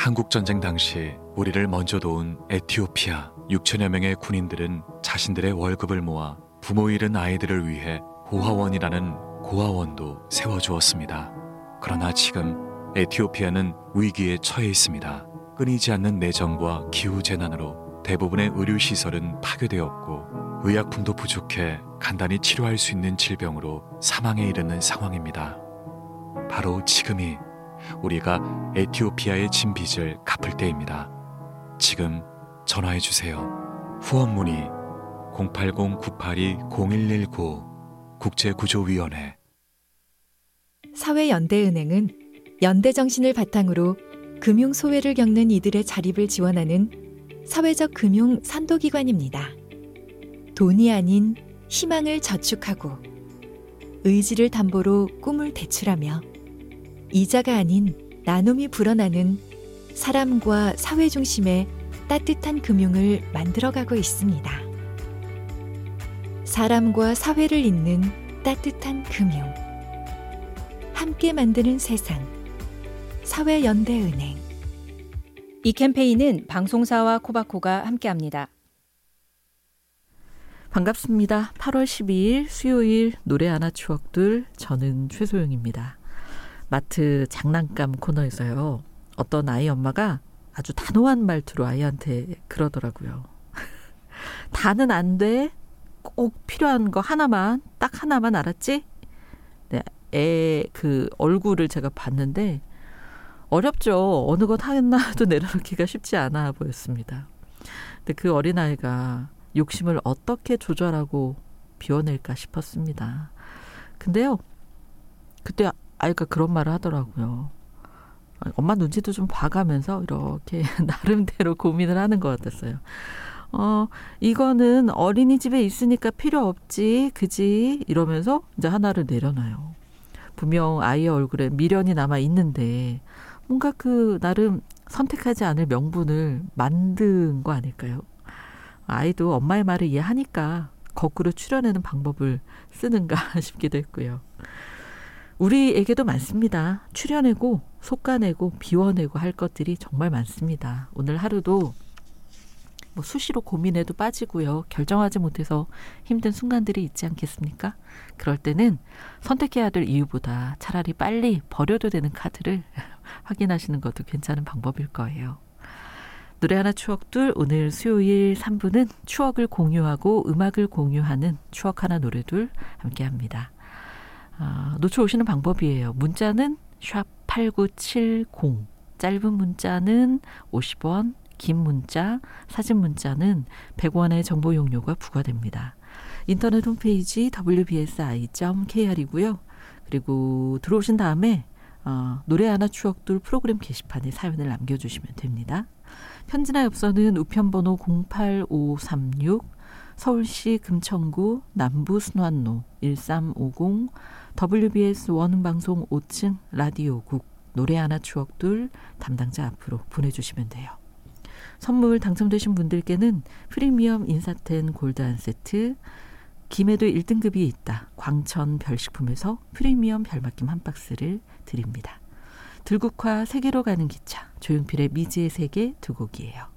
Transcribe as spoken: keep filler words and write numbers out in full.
한국전쟁 당시 우리를 먼저 도운 에티오피아 육천여 명의 군인들은 자신들의 월급을 모아 부모 잃은 아이들을 위해 고아원이라는 고아원도 세워주었습니다. 그러나 지금 에티오피아는 위기에 처해 있습니다. 끊이지 않는 내전과 기후재난으로 대부분의 의료시설은 파괴되었고 의약품도 부족해 간단히 치료할 수 있는 질병으로 사망에 이르는 상황입니다. 바로 지금이 우리가 에티오피아의 진 빚을 갚을 때입니다. 지금 전화해 주세요. 후원 문의 공팔공 구팔이 공일일구 국제구조위원회. 사회연대은행은 연대 정신을 바탕으로 금융 소외를 겪는 이들의 자립을 지원하는 사회적 금융 선도기관입니다. 돈이 아닌 희망을 저축하고 의지를 담보로 꿈을 대출하며 이자가 아닌 나눔이 불어나는 사람과 사회 중심의 따뜻한 금융을 만들어가고 있습니다. 사람과 사회를 잇는 따뜻한 금융. 함께 만드는 세상. 사회연대은행. 이 캠페인은 방송사와 코바코가 함께합니다. 반갑습니다. 팔월 십이일 수요일 노래 하나 추억들, 저는 최소영입니다. 마트 장난감 코너에서요, 어떤 아이 엄마가 아주 단호한 말투로 아이한테 그러더라고요. 다는 안 돼. 꼭 필요한 거 하나만, 딱 하나만, 알았지? 네, 애 그 얼굴을 제가 봤는데 어렵죠. 어느 것 하나도 내려놓기가 쉽지 않아 보였습니다. 근데 그 어린아이가 욕심을 어떻게 조절하고 비워낼까 싶었습니다. 근데요, 그때 아이가 그런 말을 하더라고요. 엄마 눈치도 좀 봐가면서 이렇게 나름대로 고민을 하는 것 같았어요. 어, 이거는 어린이집에 있으니까 필요 없지, 그지? 이러면서 이제 하나를 내려놔요. 분명 아이의 얼굴에 미련이 남아 있는데 뭔가 그 나름 선택하지 않을 명분을 만든 거 아닐까요? 아이도 엄마의 말을 이해하니까 거꾸로 추려내는 방법을 쓰는가 싶기도 했고요. 우리에게도 많습니다. 추려내고 솎아내고 비워내고 할 것들이 정말 많습니다. 오늘 하루도 뭐 수시로 고민에도 빠지고요. 결정하지 못해서 힘든 순간들이 있지 않겠습니까? 그럴 때는 선택해야 될 이유보다 차라리 빨리 버려도 되는 카드를 확인하시는 것도 괜찮은 방법일 거예요. 노래 하나 추억들, 오늘 수요일 삼 부는 추억을 공유하고 음악을 공유하는 추억 하나 노래둘 함께합니다. 아, 놓쳐오시는 방법이에요. 문자는 샵 팔구칠공, 짧은 문자는 오십 원, 긴 문자, 사진 문자는 백 원의 정보 용료가 부과됩니다. 인터넷 홈페이지 더블유 비 에스 아이 닷 케이알이고요. 그리고 들어오신 다음에 어, 노래 하나 추억들 프로그램 게시판에 사연을 남겨주시면 됩니다. 편지나 엽서는 우편번호 공팔오삼육, 서울시 금천구 남부순환로 일삼오공, 더블유 비 에스 원음방송 오 층 라디오국 노래 하나 추억들 담당자 앞으로 보내주시면 돼요. 선물 당첨되신 분들께는 프리미엄 인사텐 골드 한 세트, 김해도 일 등급이 있다 광천 별식품에서 프리미엄 별맛김 한 박스를 드립니다. 들국화 세계로 가는 기차, 조용필의 미지의 세계 두 곡이에요.